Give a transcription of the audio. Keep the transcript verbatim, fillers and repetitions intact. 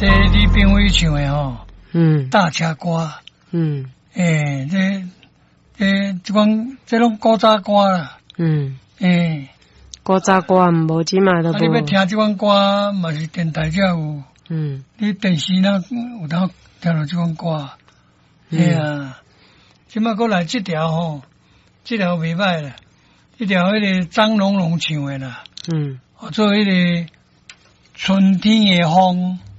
这李冰辉唱的吼， 嗯， 大车歌， 嗯， 诶，这这这款这种古早歌啦， 嗯， 诶， 古早歌无即卖都啊，你要无， 听这款歌，嘛是电台才有， 嗯， 你电视那有当听到这款歌，嘿啊，即摆过来这条吼，这条袂歹啦，这条迄个张龙龙唱的啦， 嗯， 做迄个春天的风。